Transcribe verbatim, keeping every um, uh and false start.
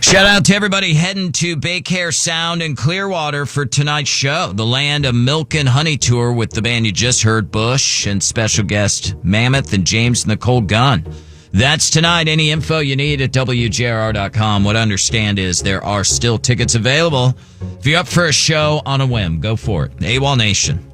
Shout out to everybody heading to Baycare Sound in Clearwater for tonight's show. The Land of Milk and Honey tour with the band you just heard, Bush, and special guest Mammoth and James Nicole Gunn. That's tonight. Any info you need at W J R R dot com. What I understand is there are still tickets available. If you're up for a show on a whim, go for it. AWOL Nation.